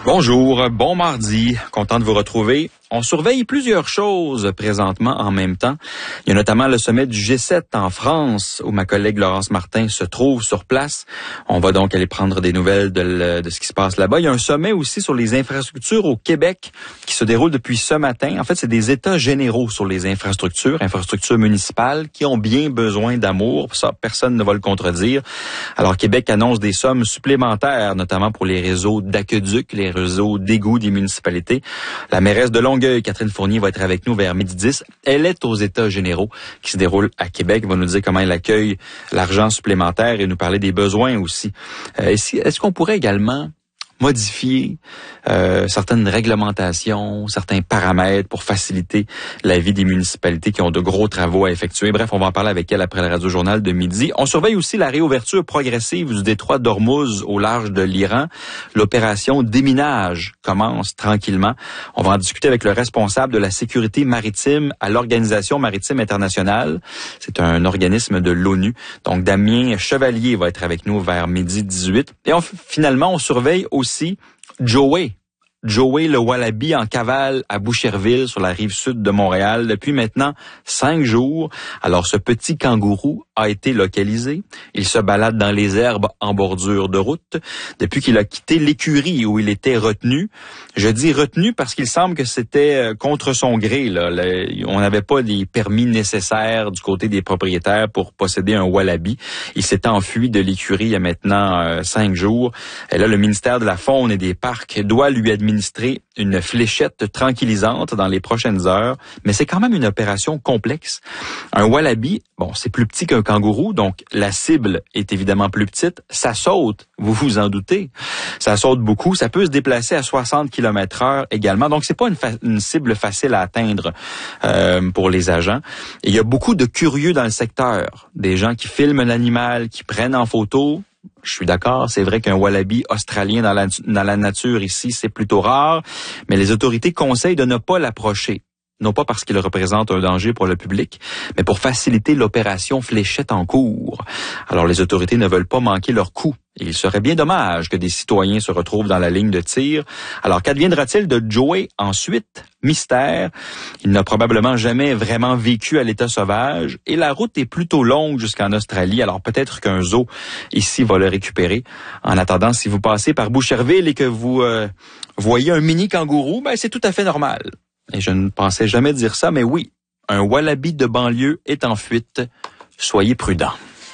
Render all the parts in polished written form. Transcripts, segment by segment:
Bonjour, bon mardi, content de vous retrouver. On surveille plusieurs choses présentement en même temps. Il y a notamment le sommet du G7 en France où ma collègue Laurence Martin se trouve sur place. On va donc aller prendre des nouvelles de ce qui se passe là-bas. Il y a un sommet aussi sur les infrastructures au Québec qui se déroule depuis ce matin. En fait, c'est des états généraux sur les infrastructures municipales qui ont bien besoin d'amour. Ça, personne ne va le contredire. Alors, Québec annonce des sommes supplémentaires, notamment pour les réseaux d'aqueducs, les réseaux d'égouts des municipalités. La mairesse de Longueuil, Catherine Fournier, va être avec nous vers 12h10. Elle est aux États généraux qui se déroulent à Québec. Elle va nous dire comment elle accueille l'argent supplémentaire et nous parler des besoins aussi. Est-ce qu'on pourrait également modifier certaines réglementations, certains paramètres pour faciliter la vie des municipalités qui ont de gros travaux à effectuer. Bref, on va en parler avec elle après le Radio-Journal de midi. On surveille aussi la réouverture progressive du détroit d'Ormuz au large de l'Iran. L'opération déminage commence tranquillement. On va en discuter avec le responsable de la sécurité maritime à l'Organisation maritime internationale. C'est un organisme de l'ONU. Donc, Damien Chevalier va être avec nous vers 12h18. Et finalement, on surveille aussi Joey le Wallaby en cavale à Boucherville sur la rive sud de Montréal depuis maintenant 5 jours. Alors ce petit kangourou a été localisé. Il se balade dans les herbes en bordure de route depuis qu'il a quitté l'écurie où il était retenu. Je dis retenu parce qu'il semble que c'était contre son gré. On n'avait pas les permis nécessaires du côté des propriétaires pour posséder un Wallaby. Il s'est enfui de l'écurie il y a maintenant 5 jours. Et là, le ministère de la Faune et des Parcs doit lui administrer une fléchette tranquillisante dans les prochaines heures, mais c'est quand même une opération complexe. Un Wallaby, bon, c'est plus petit qu'un kangourou, donc la cible est évidemment plus petite. Ça saute, vous vous en doutez. Ça saute beaucoup, ça peut se déplacer à 60 km/h également, donc c'est pas une cible facile à atteindre pour les agents. Et il y a beaucoup de curieux dans le secteur, des gens qui filment l'animal, qui prennent en photo. Je suis d'accord, c'est vrai qu'un wallaby australien dans la nature ici, c'est plutôt rare, mais les autorités conseillent de ne pas l'approcher. Non pas parce qu'il représente un danger pour le public, mais pour faciliter l'opération fléchette en cours. Alors les autorités ne veulent pas manquer leur coup. Il serait bien dommage que des citoyens se retrouvent dans la ligne de tir. Alors qu'adviendra-t-il de Joey ensuite? Mystère. Il n'a probablement jamais vraiment vécu à l'état sauvage et la route est plutôt longue jusqu'en Australie. Alors peut-être qu'un zoo ici va le récupérer. En attendant, si vous passez par Boucherville et que vous voyez un mini kangourou, ben c'est tout à fait normal. Et je ne pensais jamais dire ça, mais oui, un wallaby de banlieue est en fuite. Soyez prudents.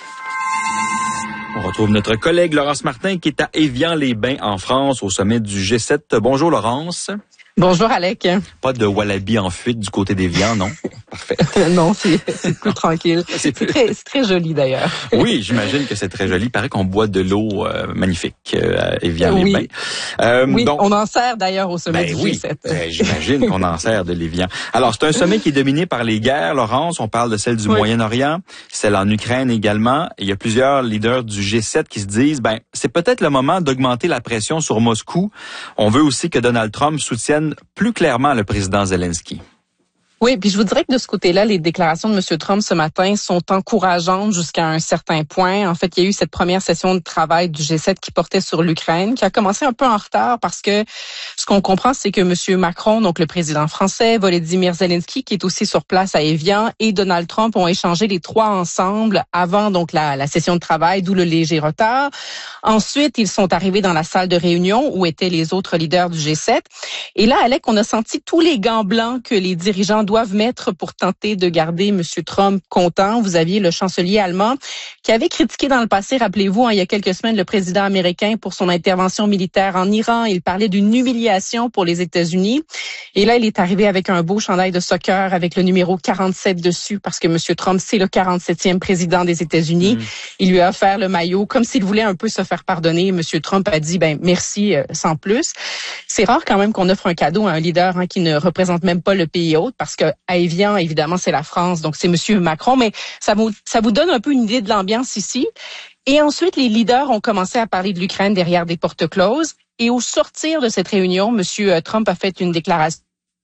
On retrouve notre collègue Laurence Martin qui est à Évian-les-Bains en France au sommet du G7. Bonjour Laurence. Bonjour Alec. Pas de wallaby en fuite du côté d'Évian, non? Parfait. Non, c'est plus tranquille. C'est très joli d'ailleurs. Oui, j'imagine que c'est très joli. Il paraît qu'on boit de l'eau magnifique à Évian-les-Bains. Oui, donc, on en sert d'ailleurs au sommet du G7. J'imagine qu'on en sert de l'Évian. Alors, c'est un sommet qui est dominé par les guerres, Laurence. On parle de celle du Moyen-Orient, celle en Ukraine également. Et il y a plusieurs leaders du G7 qui se disent, c'est peut-être le moment d'augmenter la pression sur Moscou. On veut aussi que Donald Trump soutienne plus clairement le président Zelensky. Oui, puis je vous dirais que de ce côté-là, les déclarations de M. Trump ce matin sont encourageantes jusqu'à un certain point. En fait, il y a eu cette première session de travail du G7 qui portait sur l'Ukraine, qui a commencé un peu en retard parce que ce qu'on comprend, c'est que M. Macron, donc le président français, Volodymyr Zelensky, qui est aussi sur place à Évian, et Donald Trump ont échangé les trois ensemble avant donc la session de travail, d'où le léger retard. Ensuite, ils sont arrivés dans la salle de réunion où étaient les autres leaders du G7. Et là, Alec, on a senti tous les gants blancs que les dirigeants doivent mettre pour tenter de garder M. Trump content. Vous aviez le chancelier allemand qui avait critiqué dans le passé, rappelez-vous, il y a quelques semaines, le président américain pour son intervention militaire en Iran. Il parlait d'une humiliation pour les États-Unis. Et là, il est arrivé avec un beau chandail de soccer avec le numéro 47 dessus parce que M. Trump, c'est le 47e président des États-Unis. Il lui a offert le maillot comme s'il voulait un peu se faire pardonner. M. Trump a dit, merci, sans plus. C'est rare quand même qu'on offre un cadeau à un leader qui ne représente même pas le pays hôte parce que à Évian, évidemment, c'est la France, donc c'est M. Macron, mais ça vous donne un peu une idée de l'ambiance ici. Et ensuite, les leaders ont commencé à parler de l'Ukraine derrière des portes closes. Et au sortir de cette réunion, M. Trump a fait une déclaration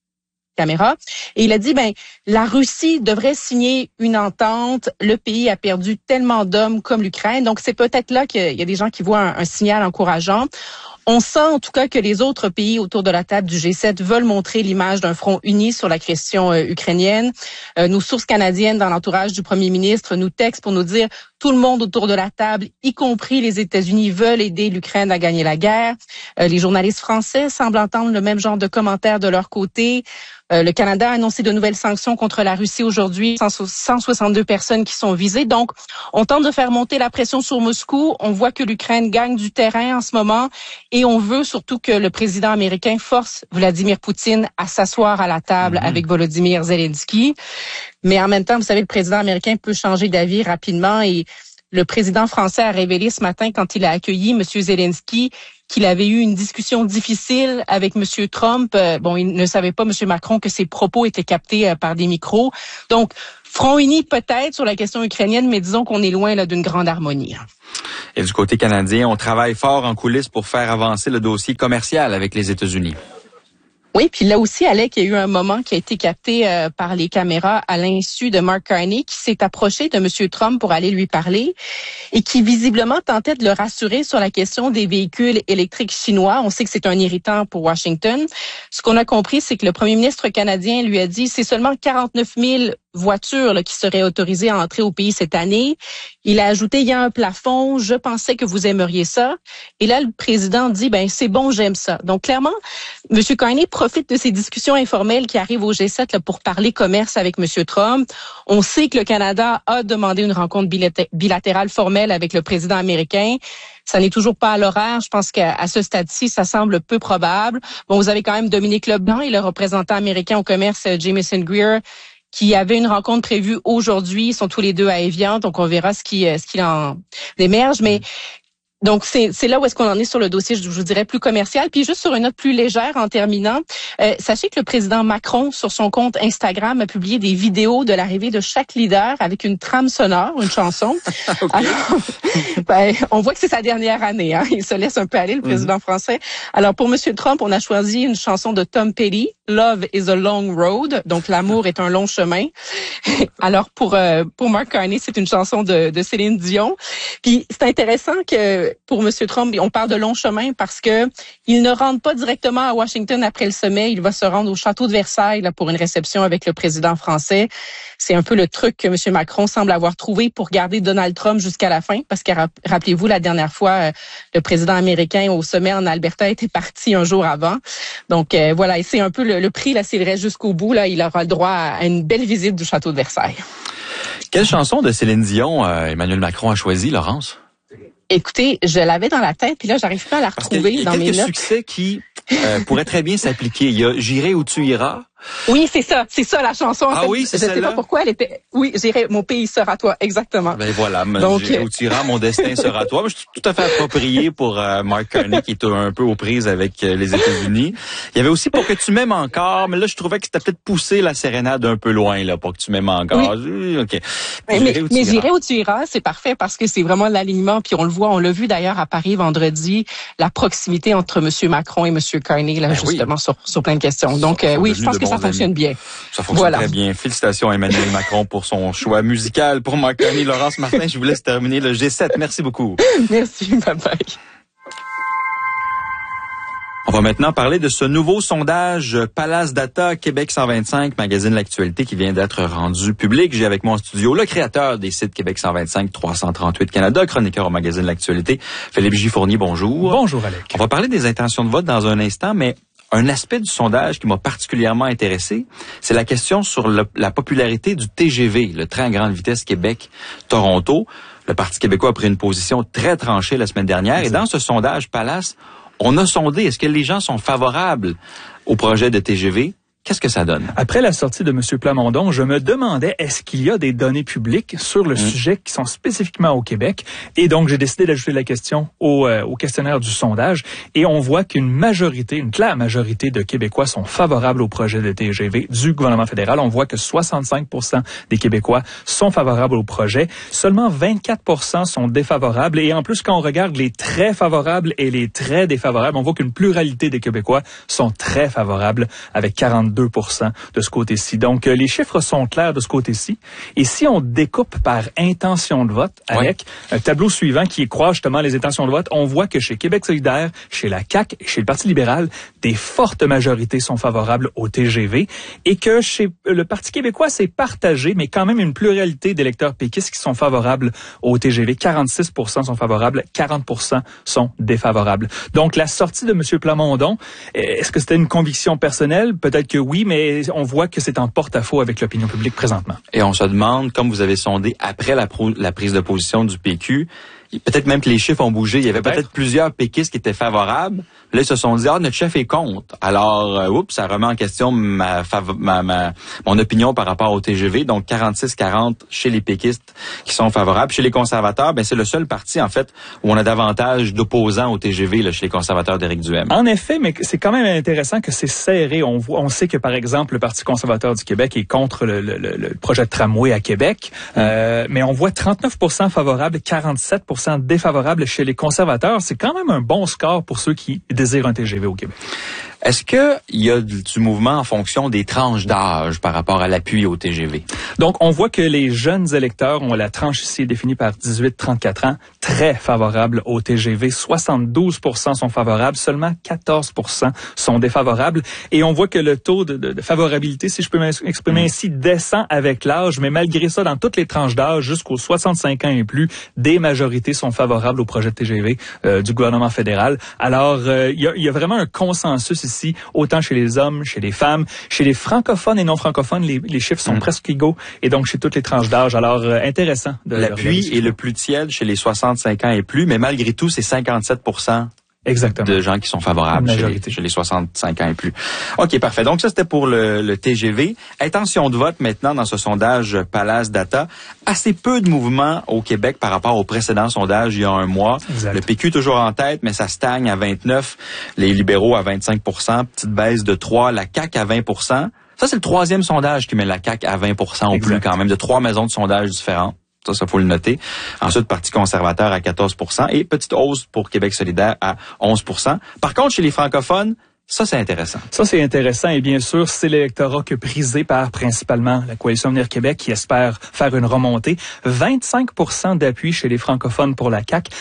caméra. Et il a dit, la Russie devrait signer une entente. Le pays a perdu tellement d'hommes comme l'Ukraine. Donc, c'est peut-être là qu'il y a des gens qui voient un signal encourageant. On sent en tout cas que les autres pays autour de la table du G7 veulent montrer l'image d'un front uni sur la question ukrainienne. Nos sources canadiennes dans l'entourage du premier ministre nous textent pour nous dire tout le monde autour de la table, y compris les États-Unis, veulent aider l'Ukraine à gagner la guerre. Les journalistes français semblent entendre le même genre de commentaires de leur côté. Le Canada a annoncé de nouvelles sanctions contre la Russie aujourd'hui, 162 personnes qui sont visées. Donc, on tente de faire monter la pression sur Moscou. On voit que l'Ukraine gagne du terrain en ce moment et on veut surtout que le président américain force Vladimir Poutine à s'asseoir à la table avec Volodymyr Zelensky. Mais en même temps, vous savez, le président américain peut changer d'avis rapidement et le président français a révélé ce matin, quand il a accueilli M. Zelensky, qu'il avait eu une discussion difficile avec M. Trump. Il ne savait pas, M. Macron, que ses propos étaient captés par des micros. Donc, front uni peut-être sur la question ukrainienne, mais disons qu'on est loin là d'une grande harmonie. Et du côté canadien, on travaille fort en coulisses pour faire avancer le dossier commercial avec les États-Unis. Oui, puis là aussi, Alec, il y a eu un moment qui a été capté par les caméras à l'insu de Mark Carney qui s'est approché de M. Trump pour aller lui parler et qui visiblement tentait de le rassurer sur la question des véhicules électriques chinois. On sait que c'est un irritant pour Washington. Ce qu'on a compris, c'est que le premier ministre canadien lui a dit c'est seulement 49 000 voitures là, qui seraient autorisées à entrer au pays cette année. Il a ajouté, il y a un plafond, je pensais que vous aimeriez ça. Et là, le président dit, c'est bon, j'aime ça. Donc, clairement, M. Carney profite de ces discussions informelles qui arrivent au G7 là, pour parler commerce avec M. Trump. On sait que le Canada a demandé une rencontre bilatérale formelle avec le président américain. Ça n'est toujours pas à l'horaire. Je pense qu'à ce stade-ci, ça semble peu probable. Bon, vous avez quand même Dominique Leblanc et le représentant américain au commerce, Jamieson Greer, qui avait une rencontre prévue aujourd'hui. Ils sont tous les deux à Evian, donc on verra ce qu'il en émerge. Mais donc, c'est là où est-ce qu'on en est sur le dossier, je vous dirais, plus commercial. Puis juste sur une note plus légère en terminant, sachez que le président Macron, sur son compte Instagram, a publié des vidéos de l'arrivée de chaque leader avec une trame sonore, une chanson. Okay. Alors, on voit que c'est sa dernière année. Hein. Il se laisse un peu aller, le président français. Alors, pour M. Trump, on a choisi une chanson de Tom Petty, Love is a Long Road. Donc, l'amour est un long chemin. Alors, pour Mark Carney, c'est une chanson de Céline Dion. Puis, c'est intéressant que pour M. Trump, on parle de long chemin parce que il ne rentre pas directement à Washington après le sommet. Il va se rendre au château de Versailles là, pour une réception avec le président français. C'est un peu le truc que M. Macron semble avoir trouvé pour garder Donald Trump jusqu'à la fin parce que, rappelez-vous, la dernière fois, le président américain au sommet en Alberta était parti un jour avant. Donc, voilà, et c'est un peu le prix, là, s'il reste jusqu'au bout, là, il aura le droit à une belle visite du château de Versailles. Quelle chanson de Céline Dion Emmanuel Macron a choisi, Laurence? Écoutez, je l'avais dans la tête, puis là, j'arrive pas à la retrouver dans mes notes. Il y a quelques succès qui pourraient très bien s'appliquer. Il y a « J'irai où tu iras ». Oui, c'est ça la chanson. En fait, oui, c'est celle-là. Je sais pas pourquoi elle était. Oui, j'irai, mon pays sera toi, exactement. Ben voilà, j'irai où tu iras, mon destin sera toi. Je suis tout à fait approprié pour Mark Carney qui est un peu aux prises avec les États-Unis. Il y avait aussi Pour que tu m'aimes encore, mais là je trouvais que c'était peut-être poussé la sérénade un peu loin là, Pour que tu m'aimes encore. Oui. OK. Mais j'irai où tu iras, c'est parfait parce que c'est vraiment l'alignement, puis on le voit, on l'a vu d'ailleurs à Paris vendredi, la proximité entre M. Macron et M. Carney là justement sur plein de questions. Donc oui, je pense que ça fonctionne bien. Ça fonctionne très bien. Félicitations à Emmanuel Macron pour son choix musical. Pour Mark Carney, Laurence Martin, je vous laisse terminer le G7. Merci beaucoup. Merci, bye-bye. On va maintenant parler de ce nouveau sondage Palace Data Québec 125, magazine L'Actualité, qui vient d'être rendu public. J'ai avec moi en studio le créateur des sites Québec 125, 338 Canada, chroniqueur au magazine L'Actualité, Philippe J. Fournier. Bonjour. Bonjour, Alec. On va parler des intentions de vote dans un instant, mais un aspect du sondage qui m'a particulièrement intéressé, c'est la question sur la popularité du TGV, le train à grande vitesse Québec-Toronto. Le Parti québécois a pris une position très tranchée la semaine dernière. Exact. Et dans ce sondage Palace, on a sondé, est-ce que les gens sont favorables au projet de TGV? Qu'est-ce que ça donne? Après la sortie de M. Plamondon, je me demandais est-ce qu'il y a des données publiques sur le sujet qui sont spécifiquement au Québec. Et donc, j'ai décidé d'ajouter la question au questionnaire du sondage. Et on voit qu'une claire majorité de Québécois sont favorables au projet de TGV du gouvernement fédéral. On voit que 65% des Québécois sont favorables au projet. Seulement 24% sont défavorables. Et en plus, quand on regarde les très favorables et les très défavorables, on voit qu'une pluralité des Québécois sont très favorables avec 42%. 42% de ce côté-ci. Donc, les chiffres sont clairs de ce côté-ci. Et si on découpe par intention de vote, avec un tableau suivant qui croise justement les intentions de vote, on voit que chez Québec solidaire, chez la CAQ et chez le Parti libéral, des fortes majorités sont favorables au TGV et que chez le Parti québécois, c'est partagé, mais quand même une pluralité d'électeurs péquistes qui sont favorables au TGV. 46% sont favorables, 40% sont défavorables. Donc, la sortie de M. Plamondon, est-ce que c'était une conviction personnelle? Peut-être que oui, mais on voit que c'est en porte-à-faux avec l'opinion publique présentement. Et on se demande, comme vous avez sondé après la prise de position du PQ, peut-être même que les chiffres ont bougé. Il y avait peut-être plusieurs péquistes qui étaient favorables. Là, ils se sont dit, notre chef est contre. Alors, ça remet en question mon opinion par rapport au TGV. Donc, 46-40 chez les péquistes qui sont favorables. Chez les conservateurs, c'est le seul parti, en fait, où on a davantage d'opposants au TGV, là, chez les conservateurs d'Éric Duhem. En effet, mais c'est quand même intéressant que c'est serré. On sait que, par exemple, le Parti conservateur du Québec est contre le projet de tramway à Québec. Mais on voit 39% favorables, 47% défavorables chez les conservateurs. C'est quand même un bon score pour ceux qui désirent un TGV au Québec. Est-ce que il y a du mouvement en fonction des tranches d'âge par rapport à l'appui au TGV? Donc, on voit que les jeunes électeurs ont la tranche ici définie par 18-34 ans, très favorable au TGV. 72% sont favorables, seulement 14% sont défavorables. Et on voit que le taux de favorabilité, si je peux m'exprimer ainsi, descend avec l'âge. Mais malgré ça, dans toutes les tranches d'âge, jusqu'aux 65 ans et plus, des majorités sont favorables au projet de TGV du gouvernement fédéral. Alors, il y a vraiment un consensus ici, autant chez les hommes, chez les femmes, chez les francophones et non francophones, les chiffres sont presque égaux, et donc chez toutes les tranches d'âge. Alors, intéressant. L'appui est le plus tiède chez les 65 ans et plus, mais malgré tout, c'est 57% exactement de gens qui sont favorables chez les 65 ans et plus. OK, parfait. Donc, ça, c'était pour le TGV. Intention de vote maintenant dans ce sondage Palace Data. Assez peu de mouvement au Québec par rapport au précédent sondage il y a un mois. Exact. Le PQ toujours en tête, mais ça stagne à 29. Les libéraux à 25%. Petite baisse de 3. La CAQ à 20%. Ça, c'est le troisième sondage qui met la CAQ à 20% au plus quand même, de 3 maisons de sondage différentes. Ça, faut le noter. Ensuite, Parti conservateur à 14% et petite hausse pour Québec solidaire à 11%. Par contre, chez les francophones, ça, c'est intéressant. Ça, c'est intéressant et bien sûr, c'est l'électorat que prisé par principalement la Coalition Avenir Québec qui espère faire une remontée. 25% d'appui chez les francophones pour la CAQ,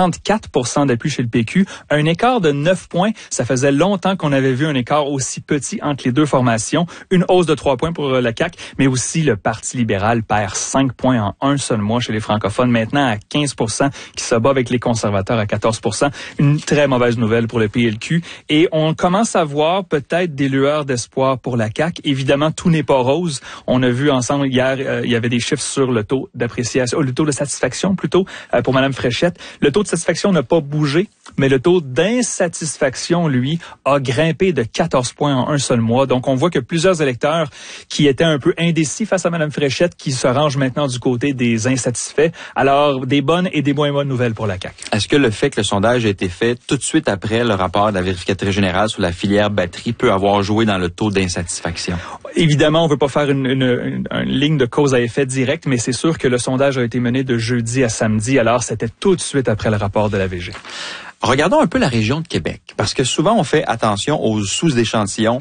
34% d'appui chez le PQ. Un écart de 9 points. Ça faisait longtemps qu'on avait vu un écart aussi petit entre les deux formations. Une hausse de 3 points pour la CAQ, mais aussi le Parti libéral perd 5 points en un seul mois chez les francophones. Maintenant à 15%, qui se bat avec les conservateurs à 14%. Une très mauvaise nouvelle pour le PLQ. Et on commence à voir peut-être des lueurs d'espoir pour la CAQ. Évidemment, tout n'est pas rose. On a vu ensemble hier, il y avait des chiffres sur le taux d'appréciation, le taux de satisfaction plutôt, pour Mme Fréchette. Le taux de satisfaction n'a pas bougé, mais le taux d'insatisfaction, lui, a grimpé de 14 points en un seul mois. Donc, on voit que plusieurs électeurs qui étaient un peu indécis face à Mme Fréchette, qui se rangent maintenant du côté des insatisfaits. Alors, des bonnes et des moins bonnes nouvelles pour la CAQ. Est-ce que le fait que le sondage a été fait tout de suite après le rapport de la vérificatrice générale sur la filière batterie peut avoir joué dans le taux d'insatisfaction? Évidemment, on ne veut pas faire une ligne de cause à effet direct, mais c'est sûr que le sondage a été mené de jeudi à samedi, alors c'était tout de suite après le rapport de la VG. Regardons un peu la région de Québec, parce que souvent on fait attention aux sous-échantillons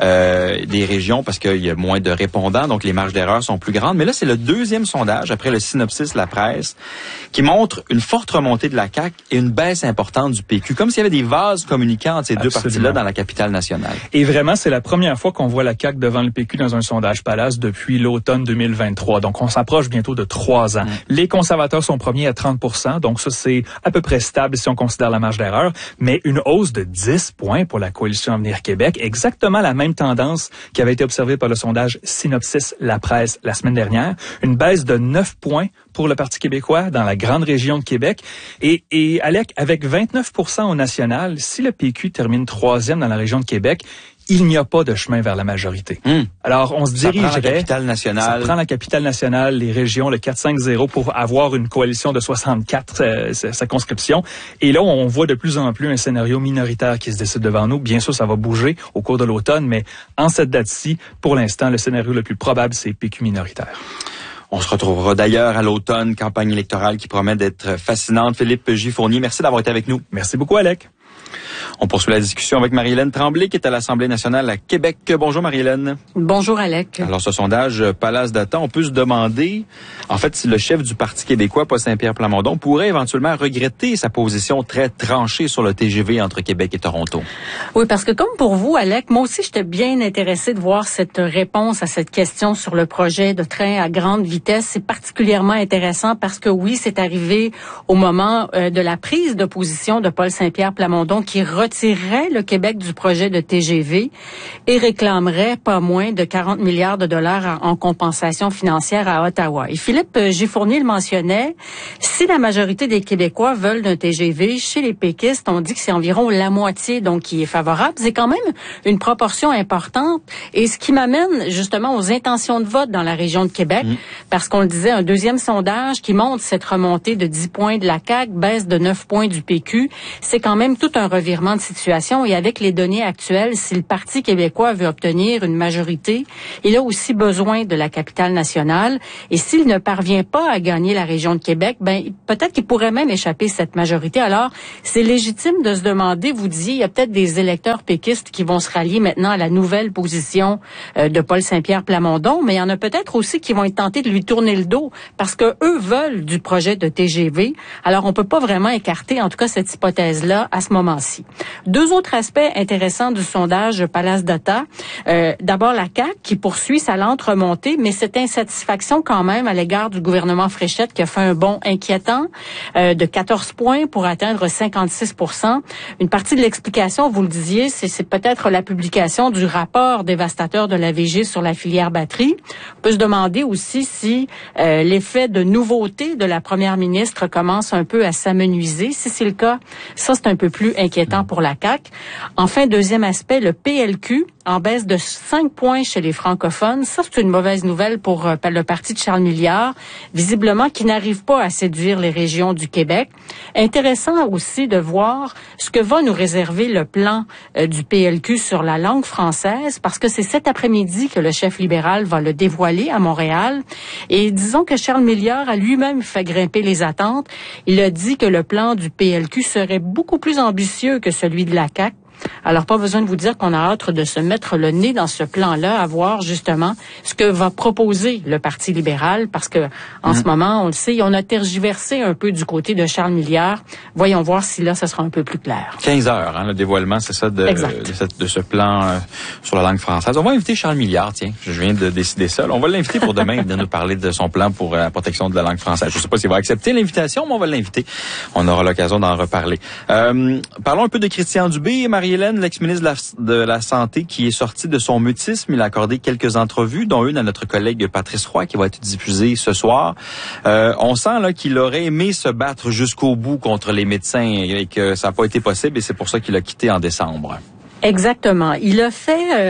des régions parce qu'il y a moins de répondants, donc les marges d'erreur sont plus grandes. Mais là, c'est le deuxième sondage, après le synopsis La Presse, qui montre une forte remontée de la CAQ et une baisse importante du PQ, comme s'il y avait des vases communicants entre ces deux partis-là dans la capitale nationale. Et vraiment, c'est la première fois qu'on voit la CAQ devant le PQ dans un sondage Palace depuis l'automne 2023. Donc, on s'approche bientôt de 3 ans. Les conservateurs sont premiers à 30%, donc ça, c'est à peu près stable si on considère la marge d'erreur, mais une hausse de 10 points pour la Coalition Avenir Québec, exactement la même tendance qui avait été observée par le sondage Synopsis La Presse la semaine dernière, une baisse de 9 points pour le Parti québécois dans la grande région de Québec. Et Alec, avec 29% au national, si le PQ termine 3e dans la région de Québec, il n'y a pas de chemin vers la majorité. Alors, on se dirigerait... Ça prend la capitale nationale. Ça prend la capitale nationale, les régions, le 4-5-0 pour avoir une coalition de 64 circonscriptions. Et là, on voit de plus en plus un scénario minoritaire qui se décide devant nous. Bien sûr, ça va bouger au cours de l'automne, mais en cette date-ci, pour l'instant, le scénario le plus probable, c'est PQ minoritaire. On se retrouvera d'ailleurs à l'automne, campagne électorale qui promet d'être fascinante. Philippe J. Fournier, merci d'avoir été avec nous. Merci beaucoup, Alec. On poursuit la discussion avec Marie-Hélène Tremblay, qui est à l'Assemblée nationale à Québec. Bonjour Marie-Hélène. Bonjour Alec. Alors, ce sondage Palace Data, on peut se demander, en fait, si le chef du Parti québécois, Paul Saint-Pierre Plamondon, pourrait éventuellement regretter sa position très tranchée sur le TGV entre Québec et Toronto. Oui, parce que comme pour vous, Alec, moi aussi, j'étais bien intéressée de voir cette réponse à cette question sur le projet de train à grande vitesse. C'est particulièrement intéressant parce que oui, c'est arrivé au moment de la prise de position de Paul Saint-Pierre Plamondon qui retirerait le Québec du projet de TGV et réclamerait pas moins de 40 milliards de dollars en compensation financière à Ottawa. Et Philippe Gifournier le mentionnait, si la majorité des Québécois veulent d'un TGV, chez les péquistes, on dit que c'est environ la moitié donc qui est favorable. C'est quand même une proportion importante et ce qui m'amène justement aux intentions de vote dans la région de Québec, parce qu'on le disait, un deuxième sondage qui montre cette remontée de 10 points de la CAQ, baisse de 9 points du PQ, c'est quand même tout un revirement de situation et avec les données actuelles, si le Parti québécois veut obtenir une majorité, il a aussi besoin de la capitale nationale et s'il ne parvient pas à gagner la région de Québec, peut-être qu'il pourrait même échapper cette majorité. Alors, c'est légitime de se demander, vous disiez, il y a peut-être des électeurs péquistes qui vont se rallier maintenant à la nouvelle position de Paul Saint-Pierre Plamondon, mais il y en a peut-être aussi qui vont être tentés de lui tourner le dos parce que eux veulent du projet de TGV. Alors, on peut pas vraiment écarter, en tout cas, cette hypothèse-là à ce moment-ci. Deux autres aspects intéressants du sondage Palace Data. D'abord, la CAQ qui poursuit sa lente remontée, mais cette insatisfaction quand même à l'égard du gouvernement Fréchette qui a fait un bond inquiétant de 14 points pour atteindre 56%. Une partie de l'explication, vous le disiez, c'est peut-être la publication du rapport dévastateur de la VG sur la filière batterie. On peut se demander aussi si l'effet de nouveauté de la première ministre commence un peu à s'amenuiser. Si c'est le cas, ça c'est un peu plus inquiétant pour la CAQ. Enfin, deuxième aspect, le PLQ en baisse de 5 points chez les francophones. Ça, c'est une mauvaise nouvelle pour le parti de Charles Milliard, visiblement qui n'arrive pas à séduire les régions du Québec. Intéressant aussi de voir ce que va nous réserver le plan du PLQ sur la langue française, parce que c'est cet après-midi que le chef libéral va le dévoiler à Montréal. Et disons que Charles Milliard a lui-même fait grimper les attentes. Il a dit que le plan du PLQ serait beaucoup plus ambitieux que celui de la CAQ. Alors, pas besoin de vous dire qu'on a hâte de se mettre le nez dans ce plan-là, à voir justement ce que va proposer le Parti libéral, parce que en ce moment, on le sait, on a tergiversé un peu du côté de Charles Milliard. Voyons voir si là, ça sera un peu plus clair. 15 heures, le dévoilement, c'est ça, de ce plan sur la langue française. On va inviter Charles Milliard, tiens, je viens de décider ça. On va l'inviter pour demain, de nous parler de son plan pour la protection de la langue française. Je sais pas s'il va accepter l'invitation, mais on va l'inviter. On aura l'occasion d'en reparler. Parlons un peu de Christian Dubé, Marie-Hélène, l'ex-ministre de la Santé, qui est sorti de son mutisme. Il a accordé quelques entrevues, dont une à notre collègue Patrice Roy, qui va être diffusée ce soir. On sent là qu'il aurait aimé se battre jusqu'au bout contre les médecins et que ça n'a pas été possible et c'est pour ça qu'il a quitté en décembre. Exactement. Il a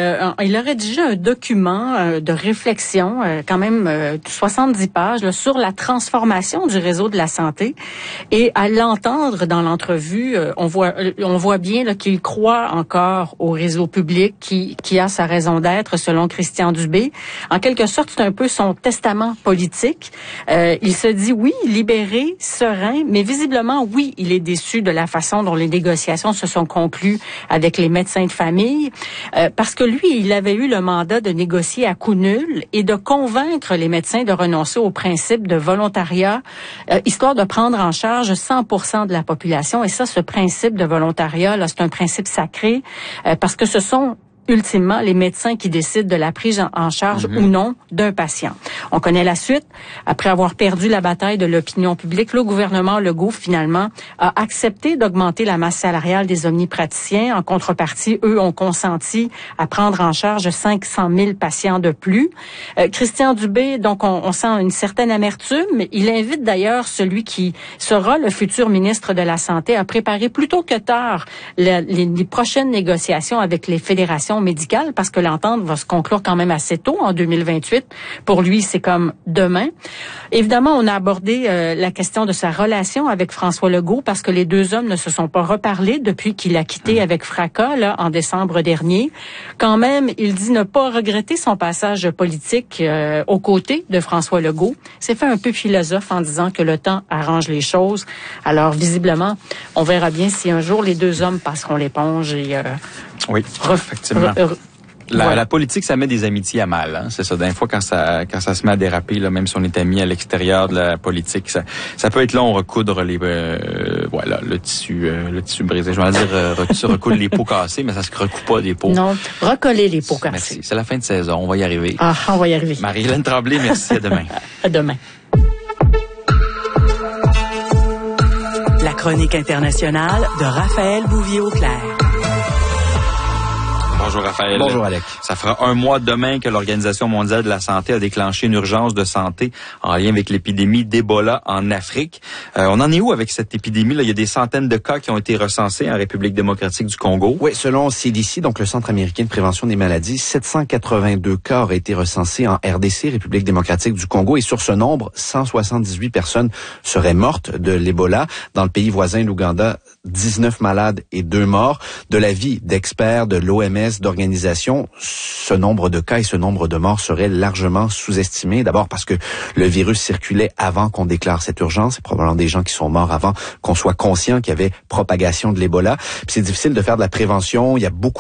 rédigé un document de réflexion, quand même 70 pages, là, sur la transformation du réseau de la santé. Et à l'entendre dans l'entrevue, on voit bien là, qu'il croit encore au réseau public qui a sa raison d'être, selon Christian Dubé. En quelque sorte, c'est un peu son testament politique. Il se dit, oui, libéré, serein, mais visiblement, oui, il est déçu de la façon dont les négociations se sont conclues avec les médecins de famille, parce que lui, il avait eu le mandat de négocier à coup nul et de convaincre les médecins de renoncer au principe de volontariat, histoire de prendre en charge 100% de la population. Et ça, ce principe de volontariat, là, c'est un principe sacré, parce que ce sont ultimement les médecins qui décident de la prise en charge ou non d'un patient. On connaît la suite. Après avoir perdu la bataille de l'opinion publique, le gouvernement Legault, finalement, a accepté d'augmenter la masse salariale des omnipraticiens. En contrepartie, eux ont consenti à prendre en charge 500 000 patients de plus. Christian Dubé, donc, on sent une certaine amertume. Il invite d'ailleurs celui qui sera le futur ministre de la Santé à préparer plus tôt que tard les prochaines négociations avec les fédérations décision médicale parce que l'entente va se conclure quand même assez tôt, en 2028. Pour lui, c'est comme demain. Évidemment, on a abordé la question de sa relation avec François Legault parce que les deux hommes ne se sont pas reparlé depuis qu'il a quitté avec fracas là, en décembre dernier. Quand même, il dit ne pas regretter son passage politique aux côtés de François Legault. C'est fait un peu philosophe en disant que le temps arrange les choses. Alors, visiblement, on verra bien si un jour les deux hommes passeront l'éponge et... oui, effectivement. La politique, ça met des amitiés à mal. Hein? C'est ça. D'un fois, quand ça se met à déraper, là, même si on est amis à l'extérieur de la politique, ça peut être long recoudre les voilà le tissu brisé. Je vais dire recoudre les pots cassés, mais ça se recoue pas des pots. Non, recoller les pots cassés. Merci. C'est la fin de saison. On va y arriver. Ah, on va y arriver. Marie-Hélène Tremblay, merci. À demain. À demain. La chronique internationale de Raphaël Bouvier-Auclair. Bonjour Raphaël. Bonjour Alec. Ça fera un mois demain que l'Organisation mondiale de la santé a déclenché une urgence de santé en lien avec l'épidémie d'Ebola en Afrique. On en est où avec cette épidémie? Là, il y a des centaines de cas qui ont été recensés en République démocratique du Congo. Oui, selon CDC, donc le Centre américain de prévention des maladies, 782 cas auraient été recensés en RDC, République démocratique du Congo, et sur ce nombre, 178 personnes seraient mortes de l'Ebola. Dans le pays voisin, l'Ouganda, 19 malades et 2 morts. De l'avis d'experts de l'OMS, d'organisations, ce nombre de cas et ce nombre de morts seraient largement sous-estimés. D'abord parce que le virus circulait avant qu'on déclare cette urgence. C'est probablement des gens qui sont morts avant qu'on soit conscient qu'il y avait propagation de l'Ebola. Puis c'est difficile de faire de la prévention. Il y a beaucoup